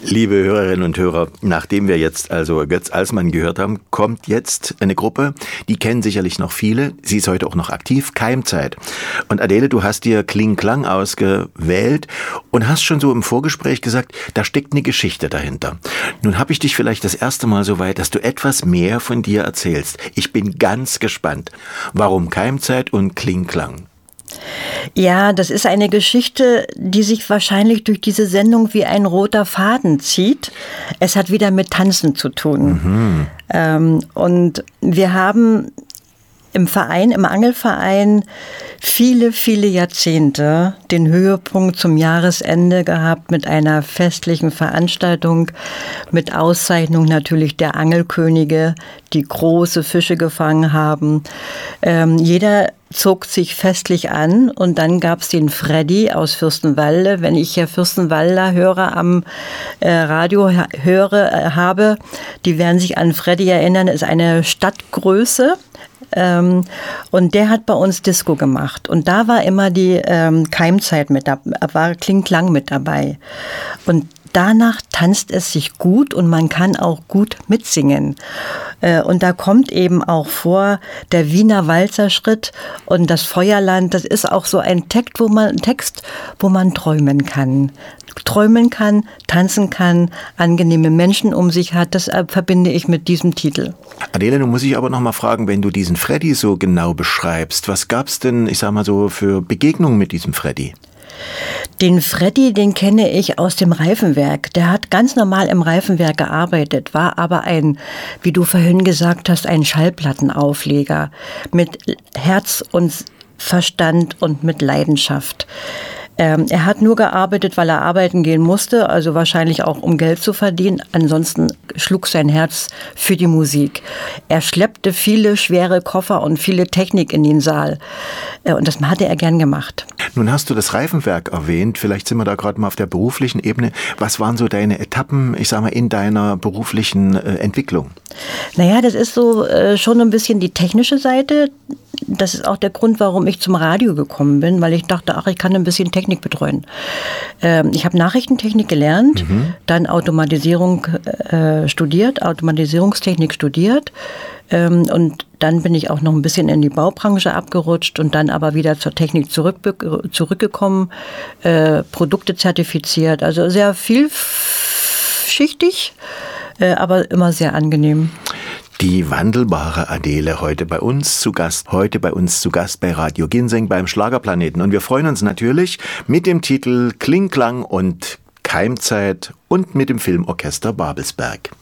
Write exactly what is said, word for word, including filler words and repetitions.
Liebe Hörerinnen und Hörer, nachdem wir jetzt also Götz Alsmann gehört haben, kommt jetzt eine Gruppe, die kennen sicherlich noch viele. Sie ist heute auch noch aktiv, Keimzeit. Und Adele, du hast dir Kling Klang ausgewählt und hast schon so im Vorgespräch gesagt, da steckt eine Geschichte dahinter. Nun habe ich dich vielleicht das erste Mal so weit, dass du etwas mehr von dir erzählst. Ich bin ganz gespannt. Warum Keimzeit und Kling Klang? Ja, das ist eine Geschichte, die sich wahrscheinlich durch diese Sendung wie ein roter Faden zieht. Es hat wieder mit Tanzen zu tun. Mhm. Ähm, und wir haben im Verein, im Angelverein viele, viele Jahrzehnte den Höhepunkt zum Jahresende gehabt mit einer festlichen Veranstaltung, mit Auszeichnung natürlich der Angelkönige, die große Fische gefangen haben. Ähm, jeder zog sich festlich an und dann gab es den Freddy aus Fürstenwalde. Wenn ich hier Fürstenwalder Hörer am äh, Radio höre, äh, habe, die werden sich an Freddy erinnern, ist eine Stadtgröße. Ähm, und der hat bei uns Disco gemacht. Und da war immer die ähm, Keimzeit mit dabei, war Kling Klang mit dabei. Und danach tanzt es sich gut und man kann auch gut mitsingen. Äh, und da kommt eben auch vor der Wiener Walzerschritt und das Feuerland. Das ist auch so ein Text, wo man, Text, wo man träumen kann. Träumen kann, tanzen kann, angenehme Menschen um sich hat. Das äh, verbinde ich mit diesem Titel. Adele, nun muss ich aber noch mal fragen, wenn du diesen Freddy so genau beschreibst, was gab's denn, ich sag mal so, für Begegnungen mit diesem Freddy? Den Freddy, den kenne ich aus dem Reifenwerk. Der hat ganz normal im Reifenwerk gearbeitet, war aber ein, wie du vorhin gesagt hast, ein Schallplattenaufleger mit Herz und Verstand und mit Leidenschaft. Ähm, er hat nur gearbeitet, weil er arbeiten gehen musste, also wahrscheinlich auch um Geld zu verdienen. Ansonsten schlug sein Herz für die Musik. Er schleppte viele schwere Koffer und viele Technik in den Saal. Äh, und das hatte er gern gemacht. Nun hast du das Reifenwerk erwähnt. Vielleicht sind wir da gerade mal auf der beruflichen Ebene. Was waren so deine Etappen, ich sag mal, in deiner beruflichen äh, Entwicklung? Naja, das ist so äh, schon ein bisschen die technische Seite. Das ist auch der Grund, warum ich zum Radio gekommen bin, weil ich dachte, ach, ich kann ein bisschen Technik betreuen. Ähm, ich habe Nachrichtentechnik gelernt, mhm. dann Automatisierung äh, studiert, Automatisierungstechnik studiert ähm, und dann bin ich auch noch ein bisschen in die Baubranche abgerutscht und dann aber wieder zur Technik zurück, zurückgekommen, äh, Produkte zertifiziert, also sehr vielschichtig, äh, aber immer sehr angenehm. Die wandelbare Adele heute bei uns zu Gast, heute bei uns zu Gast bei Radio Ginseng beim Schlagerplaneten. Und wir freuen uns natürlich mit dem Titel Kling Klang und Keimzeit und mit dem Filmorchester Babelsberg.